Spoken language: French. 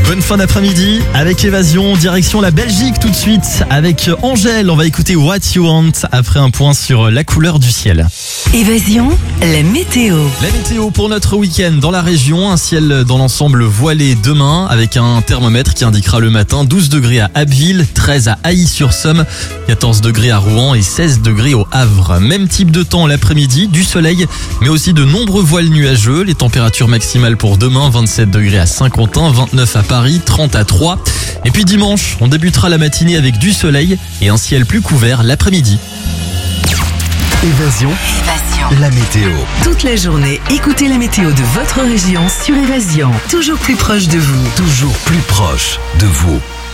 Bonne fin d'après-midi avec Évasion, direction la Belgique tout de suite avec Angèle. On va écouter What You Want après un point sur la couleur du ciel. Évasion, la météo. La météo pour notre week-end dans la région, un ciel dans l'ensemble voilé demain avec un thermomètre qui indiquera le matin 12 degrés à Abbeville, 13 à Ailly-sur-Somme, 14 degrés à Rouen et 16 degrés au Havre. Même type de temps l'après-midi, du soleil mais aussi de nombreux voiles nuageux. Les températures maximales pour demain, 27 degrés à Saint-Quentin, 29 à Paris, 30 à Troyes. Et puis dimanche, on débutera la matinée avec du soleil et un ciel plus couvert l'après-midi. Évasion, la météo. Toute la journée, écoutez la météo de votre région sur Évasion. Toujours plus proche de vous. Toujours plus proche de vous.